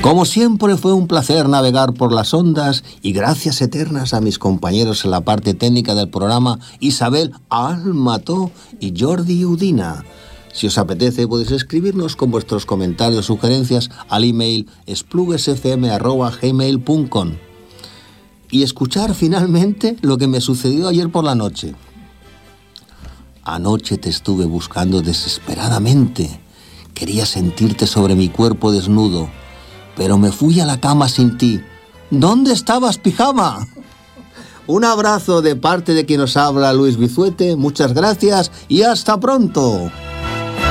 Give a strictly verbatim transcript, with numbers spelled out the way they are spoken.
Como siempre fue un placer navegar por las ondas y gracias eternas a mis compañeros en la parte técnica del programa, Isabel Almató y Jordi Udina. Si os apetece podéis escribirnos con vuestros comentarios o sugerencias al email espluguesfm arroba gmail punto com y escuchar finalmente lo que me sucedió ayer por la noche. Anoche te estuve buscando desesperadamente. Quería sentirte sobre mi cuerpo desnudo, pero me fui a la cama sin ti. ¿Dónde estabas, pijama? Un abrazo de parte de quien nos habla, Luis Bizuete. Muchas gracias y hasta pronto.